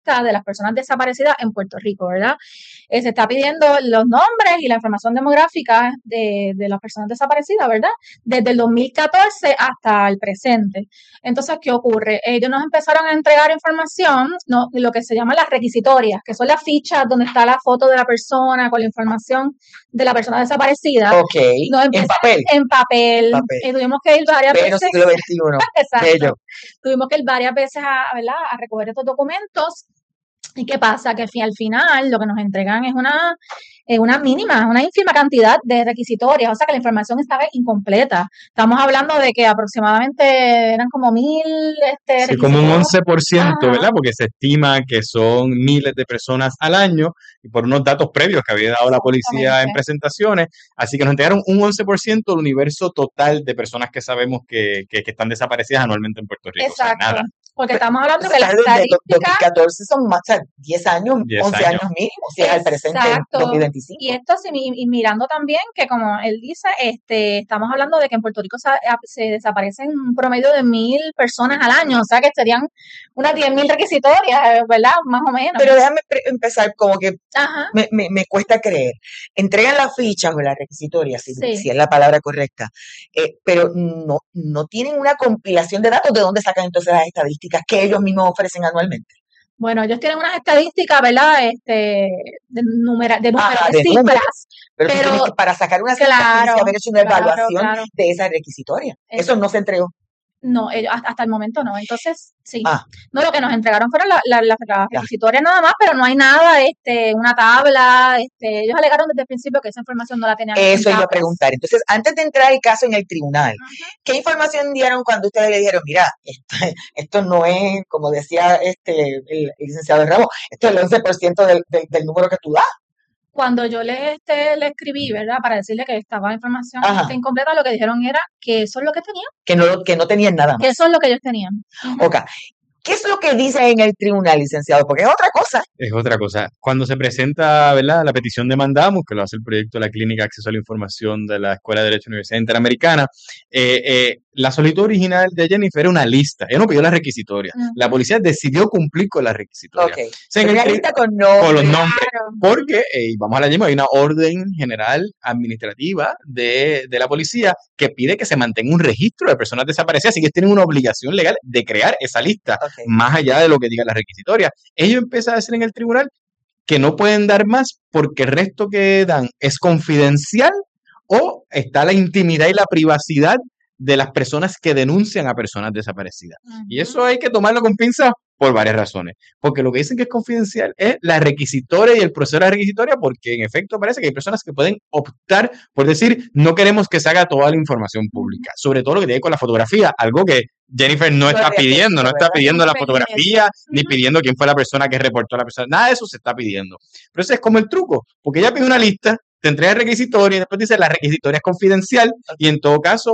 lista de las personas desaparecidas en Puerto Rico, ¿verdad? Se está pidiendo los nombres y la información demográfica de las personas desaparecidas, ¿verdad? Desde el 2014 hasta el presente. Entonces, ¿qué ocurre? Ellos nos empezaron a entregar información, ¿no? Lo que se llama las requisitorias, que son las fichas donde está la foto de la persona con la información de la persona desaparecida. Ok, en papel. En papel. Tuvimos que ir varias Pero veces. siglo XXI. Exacto. Bello. Tuvimos que ir varias veces ¿verdad? A recoger estos documentos. ¿Y qué pasa? Que al final lo que nos entregan es una ínfima cantidad de requisitorias, o sea que la información estaba incompleta. Estamos hablando de que aproximadamente eran como 1,000 sí, como un 11%, ¿verdad? Porque se estima que son miles de personas al año, y por unos datos previos que había dado la policía en presentaciones, así que nos entregaron un 11% del universo total de personas que sabemos que están desaparecidas anualmente en Puerto Rico. Exacto. O sea, nada. Porque estamos hablando de las estadísticas... 2014 son más, 10 años, 11 años mínimo, si es al presente en 2025. Y esto, y mirando también que, como él dice, estamos hablando de que en Puerto Rico se desaparecen un promedio de 1,000 personas al año, o sea que serían unas 10,000 requisitorias, ¿verdad? Más o menos. Pero déjame empezar, como que me cuesta creer. Entregan las fichas o las requisitorias, si es la palabra correcta, pero no tienen una compilación de datos. ¿De dónde sacan entonces las estadísticas que ellos mismos ofrecen anualmente? Bueno, ellos tienen unas estadísticas, ¿verdad? De números, de cifras. Pero para sacar una cifra tienes que haber hecho una evaluación de esa requisitoria. Eso no se entregó. No, hasta el momento no. Entonces, sí. No, lo que nos entregaron fueron las requisitorias nada más, pero no hay nada, una tabla. Ellos alegaron desde el principio que esa información no la tenían. Eso iba a preguntar. Entonces, antes de entrar el caso en el tribunal, ¿qué información dieron cuando ustedes le dijeron, mira, esto no es, como decía el licenciado Ramos, esto es el 11% del número que tú das? Cuando yo le escribí, ¿verdad? Para decirle que estaba información incompleta, lo que dijeron era que eso es lo que tenían. Que no tenían nada más. Que eso es lo que ellos tenían. Ok. ¿Qué es lo que dice en el tribunal, licenciado? Porque es otra cosa. Es otra cosa. Cuando se presenta, ¿verdad?, la petición de mandamus, que lo hace el proyecto de la Clínica de Acceso a la Información de la Escuela de Derecho de la Universidad Interamericana, la solicitud original de Jennifer era una lista. Ella no pidió la requisitoria. La policía decidió cumplir con la requisitoria. Okay. O sea, una lista con nombres. Con los nombres. Porque, vamos a la misma, hay una orden general administrativa de la policía que pide que se mantenga un registro de personas desaparecidas, así que tienen una obligación legal de crear esa lista, más allá de lo que diga la requisitoria. Ellos empiezan a decir en el tribunal que no pueden dar más porque el resto que dan es confidencial o está la intimidad y la privacidad de las personas que denuncian a personas desaparecidas. Y eso hay que tomarlo con pinzas por varias razones. Porque lo que dicen que es confidencial es la requisitoria y el proceso de la requisitoria, porque en efecto parece que hay personas que pueden optar por decir, no queremos que se haga toda la información pública, sobre todo lo que tiene con la fotografía, algo que Jennifer no está pidiendo, no está pidiendo la fotografía, ni pidiendo quién fue la persona que reportó a la persona, nada de eso se está pidiendo. Pero ese es como el truco, porque ella pide una lista, te entrega el requisitorio y después dice la requisitoria es confidencial y en todo caso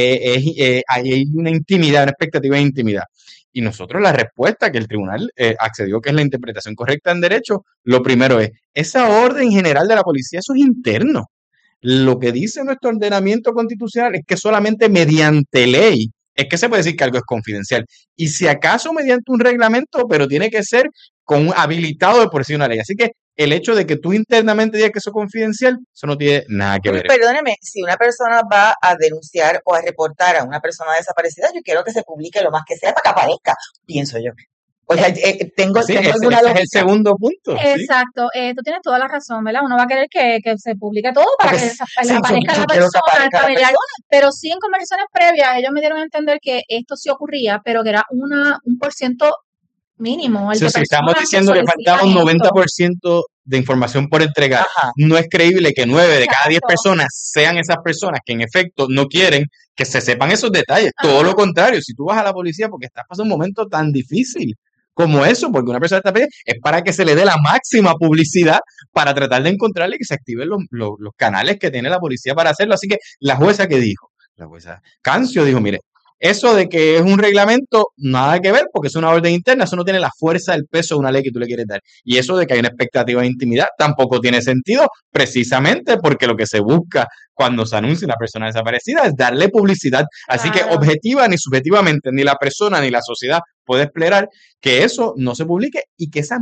hay una intimidad, una expectativa de intimidad. Y nosotros la respuesta que el tribunal accedió, que es la interpretación correcta en derecho, lo primero es, esa orden general de la policía, eso es interno. Lo que dice nuestro ordenamiento constitucional es que solamente mediante ley es que se puede decir que algo es confidencial. Y si acaso mediante un reglamento, pero tiene que ser habilitado de por sí una ley. Así que el hecho de que tú internamente digas que eso es confidencial, eso no tiene nada que ver. Perdóneme, si una persona va a denunciar o a reportar a una persona desaparecida, yo quiero que se publique lo más que sea para que aparezca, pienso yo. O sea, tengo alguna ese es el segundo punto. Exacto, tú tienes toda la razón, ¿verdad? Uno va a querer que se publique todo para que aparezca la persona, el familiar. Pero sí, en conversaciones previas, ellos me dieron a entender que esto sí ocurría, pero que era un % mínimo. Si estamos diciendo que faltaba un 90% de información por entregar, no es creíble que 9 de cada 10 personas sean esas personas que en efecto no quieren que se sepan esos detalles. Todo lo contrario, si tú vas a la policía porque estás pasando un momento tan difícil como eso, porque una persona está pedida, es para que se le dé la máxima publicidad para tratar de encontrarle y que se activen los canales que tiene la policía para hacerlo. Así que la jueza Cancio dijo, mire, eso de que es un reglamento, nada que ver, porque es una orden interna, eso no tiene la fuerza del peso de una ley que tú le quieres dar. Y eso de que hay una expectativa de intimidad tampoco tiene sentido, precisamente porque lo que se busca cuando se anuncia una persona desaparecida es darle publicidad. Así que objetiva ni subjetivamente, ni la persona ni la sociedad puede esperar que eso no se publique y que esa